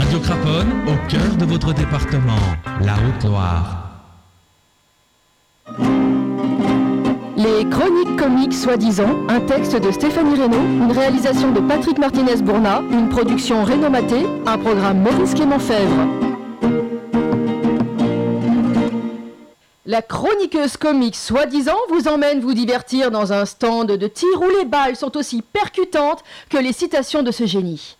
Radio Craponne, au cœur de votre département, la Haute-Loire. Les Chroniques comiques soi-disant, un texte de Stéphanie Reynaud, une réalisation de Patrick Martinez-Bourna, une production Reynaud Maté, un programme Maurice Clément-Fèvre. La chroniqueuse comique soi-disant vous emmène vous divertir dans un stand de tir où les balles sont aussi percutantes que les citations de ce génie.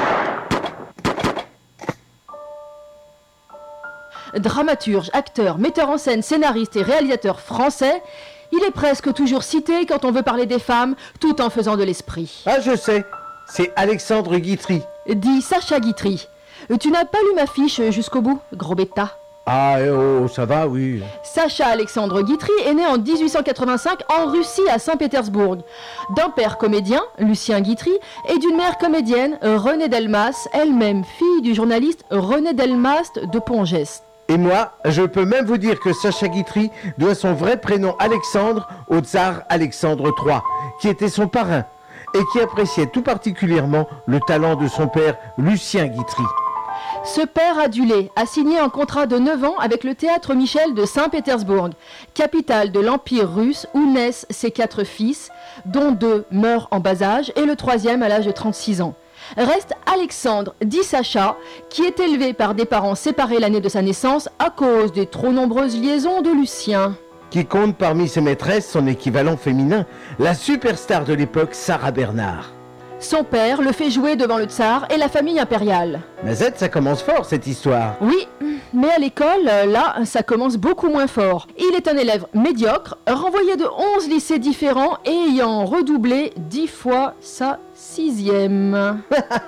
Dramaturge, acteur, metteur en scène, scénariste et réalisateur français, il est presque toujours cité quand on veut parler des femmes, tout en faisant de l'esprit. Ah, je sais, c'est Alexandre Guitry. Dit Sacha Guitry. Tu n'as pas lu ma fiche jusqu'au bout, gros bêta? Ah, oh, ça va, oui. Sacha Alexandre Guitry est né en 1885 en Russie à Saint-Pétersbourg. D'un père comédien, Lucien Guitry, et d'une mère comédienne, Renée Delmas, elle-même fille du journaliste René Delmas de Pongest. Et moi, je peux même vous dire que Sacha Guitry doit son vrai prénom Alexandre au tsar Alexandre III, qui était son parrain, et qui appréciait tout particulièrement le talent de son père Lucien Guitry. Ce père adulé a signé un contrat de 9 ans avec le théâtre Michel de Saint-Pétersbourg, capitale de l'Empire russe où naissent ses 4 fils, dont 2 meurent en bas âge et le 3e à l'âge de 36 ans. Reste Alexandre, dit Sacha, qui est élevé par des parents séparés l'année de sa naissance à cause des trop nombreuses liaisons de Lucien. Qui compte parmi ses maîtresses son équivalent féminin, la superstar de l'époque Sarah Bernard. Son père le fait jouer devant le tsar et la famille impériale. Mais ça commence fort cette histoire. Oui, mais à l'école, là, ça commence beaucoup moins fort. Il est un élève médiocre, renvoyé de 11 lycées différents et ayant redoublé 10 fois sa 6e.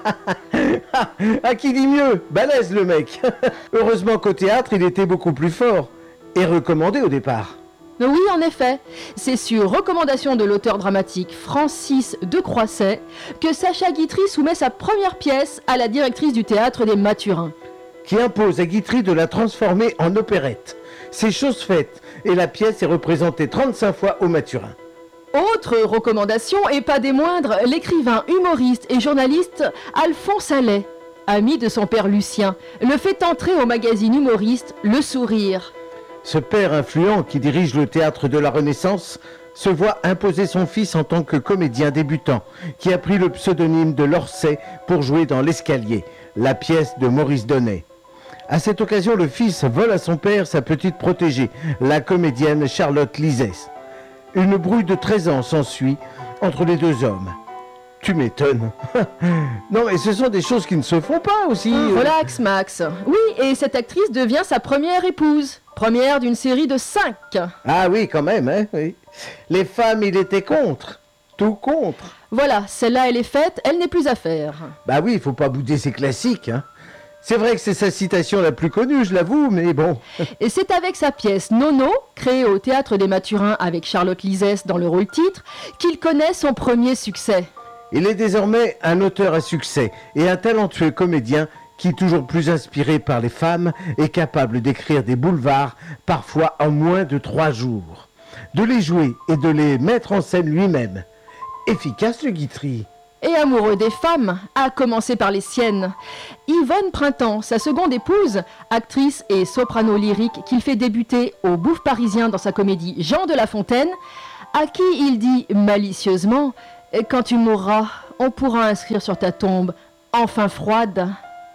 Ah, qui dit mieux? Balèze le mec. Heureusement qu'au théâtre, il était beaucoup plus fort. Et recommandé au départ. Oui, en effet, c'est sur recommandation de l'auteur dramatique Francis de Croisset que Sacha Guitry soumet sa première pièce à la directrice du théâtre des Mathurins. Qui impose à Guitry de la transformer en opérette. C'est chose faite, et la pièce est représentée 35 fois aux Mathurins. Autre recommandation, et pas des moindres, l'écrivain, humoriste et journaliste Alphonse Allais, ami de son père Lucien, le fait entrer au magazine humoriste Le Sourire. Ce père influent qui dirige le théâtre de la Renaissance se voit imposer son fils en tant que comédien débutant, qui a pris le pseudonyme de Lorset pour jouer dans L'Escalier, la pièce de Maurice Donnet. À cette occasion, le fils vole à son père sa petite protégée, la comédienne Charlotte Lisès. Une brouille de 13 ans s'ensuit entre les deux hommes. Tu m'étonnes. Non, mais ce sont des choses qui ne se font pas aussi. Relax, Max. Oui, et cette actrice devient sa première épouse. Première d'une série de 5. Ah oui, quand même, hein, oui. Les femmes, il était contre. Tout contre. Voilà, celle-là, elle est faite, elle n'est plus à faire. Bah oui, il faut pas bouder ses classiques, hein. C'est vrai que c'est sa citation la plus connue, je l'avoue, mais bon. Et c'est avec sa pièce Nono, créée au Théâtre des Mathurins avec Charlotte Lisès dans le rôle titre, qu'il connaît son premier succès. Il est désormais un auteur à succès et un talentueux comédien qui, toujours plus inspiré par les femmes, est capable d'écrire des boulevards, parfois en moins de 3 jours. De les jouer et de les mettre en scène lui-même. Efficace le Guitry. Et amoureux des femmes, à commencer par les siennes. Yvonne Printemps, sa seconde épouse, actrice et soprano lyrique qu'il fait débuter au Bouffe parisien dans sa comédie Jean de La Fontaine, à qui il dit malicieusement « Quand tu mourras, on pourra inscrire sur ta tombe « Enfin froide ».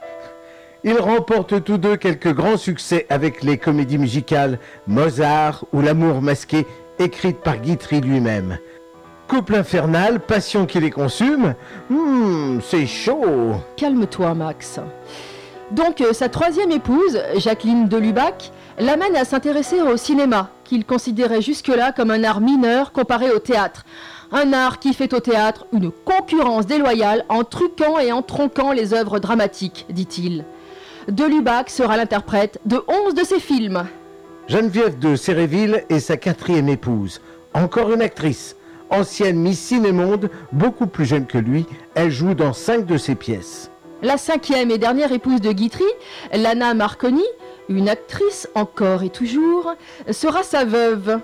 Ils remportent tous deux quelques grands succès avec les comédies musicales Mozart ou L'amour masqué, écrites par Guitry lui-même. Couple infernal, passion qui les consume, c'est chaud. Calme-toi, Max. Donc, sa troisième épouse, Jacqueline Delubac, l'amène à s'intéresser au cinéma, qu'il considérait jusque-là comme un art mineur comparé au théâtre. Un art qui fait au théâtre une concurrence déloyale en truquant et en tronquant les œuvres dramatiques, dit-il. Delubac sera l'interprète de 11 de ses films. Geneviève de Séréville est sa quatrième épouse, encore une actrice. Ancienne Miss Cinémonde, beaucoup plus jeune que lui, elle joue dans 5 de ses pièces. La cinquième et dernière épouse de Guitry, Lana Marconi, une actrice encore et toujours, sera sa veuve.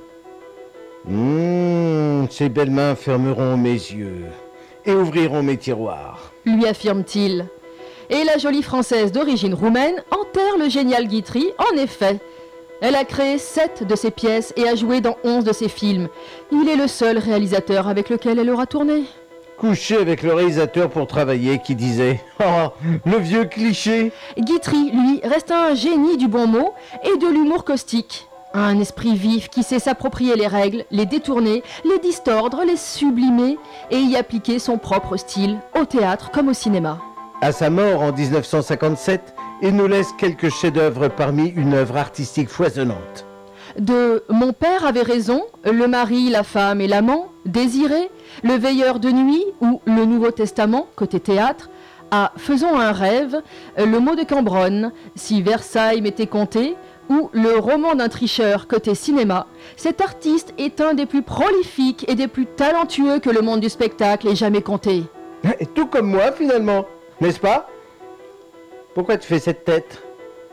Ces belles mains fermeront mes yeux et ouvriront mes tiroirs, lui affirme-t-il. Et la jolie Française d'origine roumaine enterre le génial Guitry, en effet. Elle a créé 7 de ses pièces et a joué dans 11 de ses films. Il est le seul réalisateur avec lequel elle aura tourné. Couché avec le réalisateur pour travailler qui disait « Oh, le vieux cliché !» Guitry, lui, reste un génie du bon mot et de l'humour caustique. Un esprit vif qui sait s'approprier les règles, les détourner, les distordre, les sublimer et y appliquer son propre style, au théâtre comme au cinéma. À sa mort en 1957, il nous laisse quelques chefs-d'œuvre parmi une œuvre artistique foisonnante. De Mon père avait raison, Le mari, la femme et l'amant, Désiré, Le veilleur de nuit ou Le Nouveau Testament, côté théâtre, à Faisons un rêve, Le mot de Cambronne, Si Versailles m'était compté, ou Le roman d'un tricheur, côté cinéma, cet artiste est un des plus prolifiques et des plus talentueux que le monde du spectacle ait jamais compté. Et tout comme moi finalement, n'est-ce pas? Pourquoi tu fais cette tête?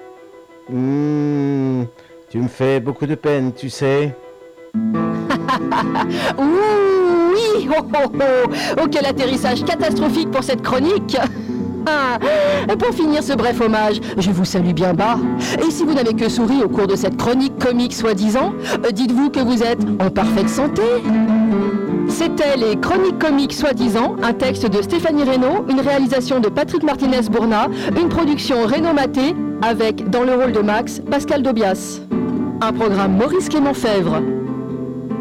Tu me fais beaucoup de peine, tu sais. Ouh, oui, oh, oh, oh. Oh, quel atterrissage catastrophique pour cette chronique. Pour finir ce bref hommage, je vous salue bien bas. Et si vous n'avez que souri au cours de cette chronique comique soi-disant, dites-vous que vous êtes en parfaite santé. C'était les Chroniques comiques soi-disant, un texte de Stéphanie Reynaud, une réalisation de Patrick Martinez-Bourna, une production Reynaud Maté, avec, dans le rôle de Max, Pascal Dobias. Un programme Maurice Clément Fèvre.